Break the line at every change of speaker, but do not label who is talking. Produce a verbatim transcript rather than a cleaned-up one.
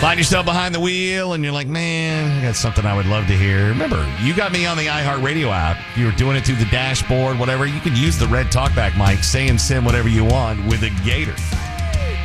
Find yourself behind the wheel and you're like, man, I got something I would love to hear. Remember, you got me on the iHeartRadio app. You were doing it through the dashboard, whatever. You can use the red talkback mic, say and send whatever you want with a gator.